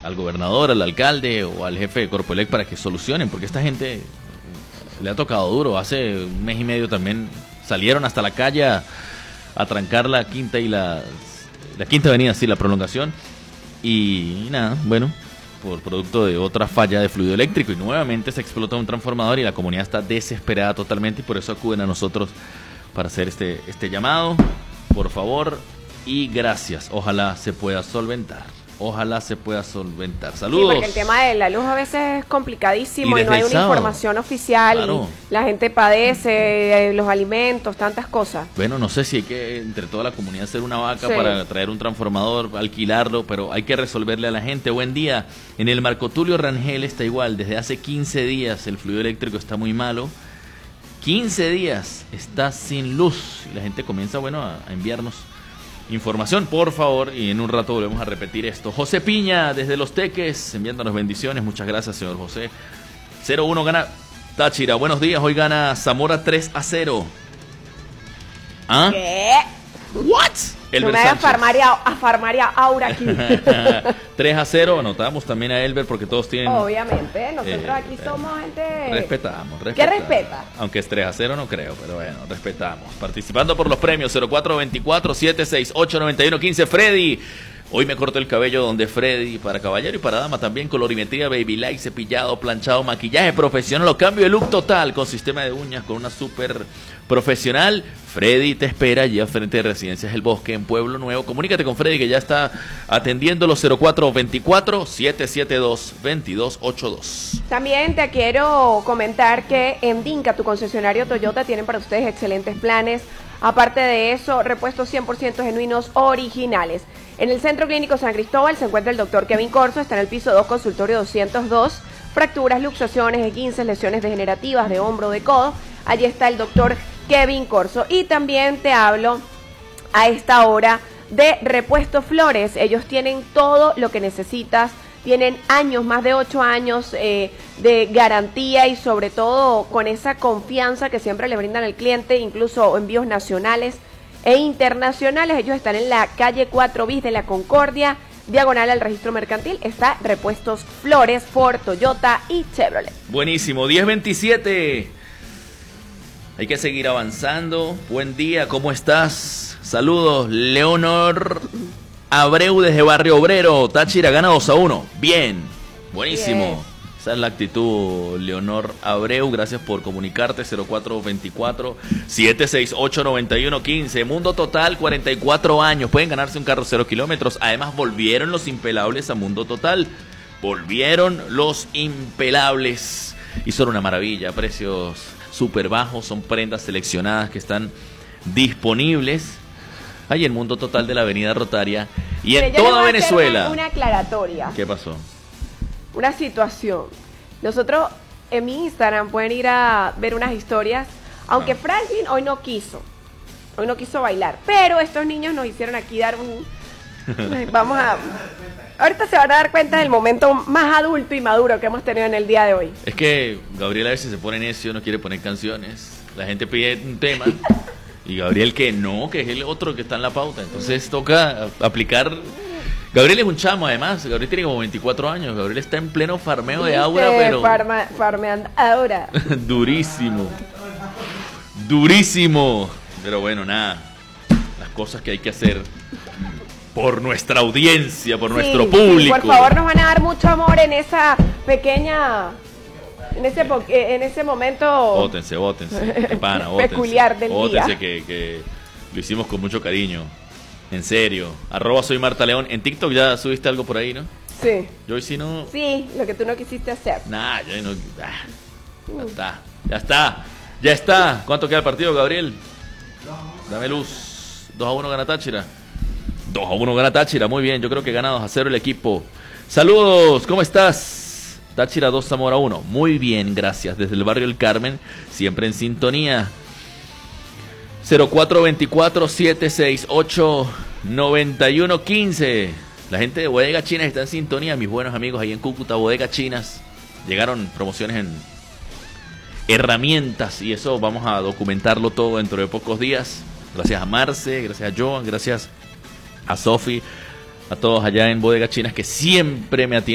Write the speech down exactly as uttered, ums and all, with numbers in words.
al gobernador, al alcalde o al jefe de Corpoelec para que solucionen, porque esta gente le ha tocado duro. Hace un mes y medio también salieron hasta la calle a, a trancar la quinta y la, la quinta avenida, sí, la prolongación. Y, y nada, bueno, por producto de otra falla de fluido eléctrico y nuevamente se explota un transformador y la comunidad está desesperada totalmente y por eso acuden a nosotros para hacer este, este llamado, por favor y gracias. Ojalá se pueda solventar, ojalá se pueda solventar. Saludos. Sí, porque el tema de la luz a veces es complicadísimo y, y no hay una sábado. información oficial, Claro. y la gente padece, eh, los alimentos, tantas cosas. Bueno, no sé si hay que entre toda la comunidad hacer una vaca Sí. para traer un transformador, alquilarlo, pero hay que resolverle a la gente. Buen día. En el Marco Tulio Rangel está igual. Desde hace quince días el fluido eléctrico está muy malo. quince días está sin luz. Y la gente comienza, bueno, a, a enviarnos información, por favor. Y en un rato volvemos a repetir esto. José Piña, desde Los Teques, enviándonos bendiciones. Muchas gracias, señor José. cero uno gana Táchira. Buenos días. Hoy gana Zamora tres a cero. ¿Ah? ¿Qué? ¿What? No Elber me hagas Sánchez. farmaria, a farmaria Aura aquí. tres a cero, anotamos también a Elber porque todos tienen... Obviamente, nosotros Eh, aquí eh, somos gente... Respetamos, respetamos. ¿Qué respeta? Aunque es tres a cero no creo, pero bueno, respetamos. Participando por los premios cero cuatro veinticuatro, setecientos sesenta y ocho, noventa y uno quince. Freddy. Hoy me corto el cabello donde Freddy, para caballero y para dama también, colorimetría, baby light, cepillado, planchado, maquillaje profesional o cambio de look total con sistema de uñas con una super profesional. Freddy te espera allí al frente de Residencias El Bosque en Pueblo Nuevo. Comunícate con Freddy que ya está atendiendo los cero cuatro veinticuatro, setecientos setenta y dos, veintidós ochenta y dos. También te quiero comentar que en Dinka, tu concesionario Toyota, tienen para ustedes excelentes planes. Aparte de eso, repuestos cien por ciento genuinos originales. En el Centro Clínico San Cristóbal se encuentra el doctor Kevin Corso, está en el piso dos, consultorio doscientos dos. Fracturas, luxaciones, esguinces, lesiones degenerativas de hombro, de codo. Allí está el doctor Kevin Corso. Y también te hablo a esta hora de Repuesto Flores. Ellos tienen todo lo que necesitas. Tienen años, más de ocho años eh, de garantía y sobre todo con esa confianza que siempre le brindan al cliente, incluso envíos nacionales e internacionales. Ellos están en la calle cuatro bis de la Concordia, diagonal al registro mercantil. Está Repuestos Flores, Ford, Toyota y Chevrolet. Buenísimo, diez veintisiete. Hay que seguir avanzando. Buen día, ¿cómo estás? Saludos, Leonor Abreu desde Barrio Obrero. Táchira gana dos a uno. Bien, buenísimo. Bien. Esa es la actitud, Leonor Abreu. Gracias por comunicarte. cero cuatro veinticuatro, setecientos sesenta y ocho, noventa y uno quince. Mundo Total, cuarenta y cuatro años. Pueden ganarse un carro cero kilómetros. Además, volvieron los impelables a Mundo Total. Volvieron los impelables. Y son una maravilla. Precios súper bajos. Son prendas seleccionadas que están disponibles ahí en Mundo Total de la Avenida Rotaria y Mire, en yo les toda voy a hacer Venezuela. Una, una aclaratoria. ¿Qué pasó? Una situación. Nosotros en mi Instagram pueden ir a ver unas historias, aunque Ah. Franklin hoy no quiso, hoy no quiso bailar, pero estos niños nos hicieron aquí dar un... Vamos a... Ahorita se van a dar cuenta del momento más adulto y maduro que hemos tenido en el día de hoy. Es que Gabriel a veces se pone necio, no quiere poner canciones. La gente pide un tema y Gabriel que no, que es el otro que está en la pauta. Entonces toca aplicar... Gabriel es un chamo además, Gabriel tiene como veinticuatro años, Gabriel está en pleno farmeo de aura, Dice, pero... farma- farmeando ahora. Durísimo. Durísimo. Pero bueno, nada. Las cosas que hay que hacer por nuestra audiencia, por Sí, nuestro sí, público. por favor, nos van a dar mucho amor en esa pequeña... En ese, po- eh, en ese momento... Bótense, bótense. De pana, bótense. Peculiar del Bótense día. que, que lo hicimos con mucho cariño. En serio. Arroba soy Marta León. En TikTok ya subiste algo por ahí, ¿no? Sí. Yo hoy sí no... Sí, lo que tú no quisiste hacer. Nah, ya no... ah, ya está. Ya está. Ya está. ¿Cuánto queda el partido, Gabriel? Dame luz. dos a uno gana Táchira. dos a uno gana Táchira. Muy bien. Yo creo que gana dos a cero el equipo. Saludos. ¿Cómo estás? Táchira dos, Zamora uno. Muy bien, gracias. Desde el barrio El Carmen. Siempre en sintonía. cero cuatro veinticuatro, setecientos sesenta y ocho, noventa y uno quince. La gente de Bodega Chinas está en sintonía. Mis buenos amigos ahí en Cúcuta, Bodega Chinas. Llegaron promociones en herramientas y eso vamos a documentarlo todo dentro de pocos días. Gracias a Marce, gracias a Joan, gracias a Sofi, a todos allá en Bodega Chinas que siempre me atienden.